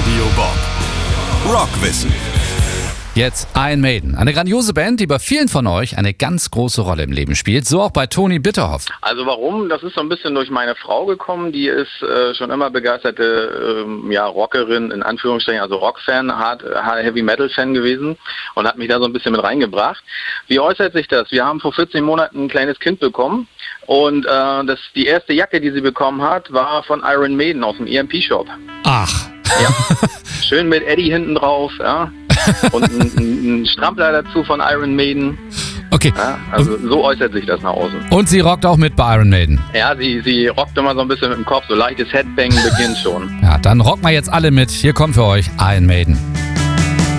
Radio Bob. Rockwissen. Jetzt Iron Maiden, eine grandiose Band, die bei vielen von euch eine ganz große Rolle im Leben spielt, so auch bei Toni Bitterhoff. Also warum? Das ist so ein bisschen durch meine Frau gekommen, die ist schon immer begeisterte Rockerin, in Anführungsstrichen, also Rockfan, Heavy-Metal-Fan gewesen und hat mich da so ein bisschen mit reingebracht. Wie äußert sich das? Wir haben vor 14 Monaten ein kleines Kind bekommen und die erste Jacke, die sie bekommen hat, war von Iron Maiden aus dem EMP-Shop. Ach. Ja. Schön mit Eddie hinten drauf, ja. Und ein Strampler dazu von Iron Maiden. Okay. Ja, also so äußert sich das nach außen. Und sie rockt auch mit bei Iron Maiden. Ja, sie rockt immer so ein bisschen mit dem Kopf, so leichtes Headbang beginnt schon. Ja, dann rocken wir jetzt alle mit. Hier kommt für euch Iron Maiden.